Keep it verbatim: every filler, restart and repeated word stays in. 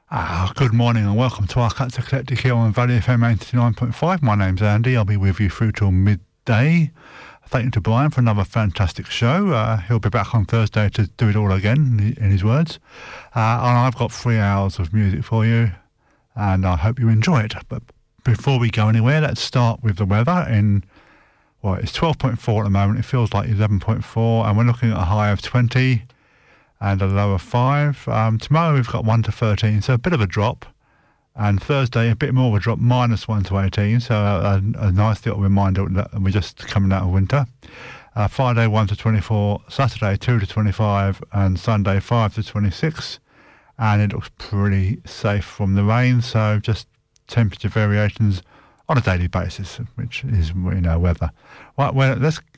Ah, good morning and welcome to our Cuts Eclectic here on Valley F M eighty-nine point five. My name's Andy. I'll be with you through till midday. Thank you to Brian for another fantastic show. Uh, he'll be back on Thursday to do it all again, in his words. Uh, and I've got three hours of music for you, and I hope you enjoy it. But before we go anywhere, let's start with the weather. In well, it's twelve point four at the moment. It feels like eleven point four, and we're looking at a high of twenty. And a low of five. Um, tomorrow we've got one to thirteen, so a bit of a drop. And Thursday, a bit more of a drop, minus one to eighteen, so a, a nice little reminder that we're just coming out of winter. Uh, Friday, one to twenty-four, Saturday, two to twenty-five, and Sunday, five to twenty-six. And it looks pretty safe from the rain, so just temperature variations on a daily basis, which is, you know, weather. Right, well, let's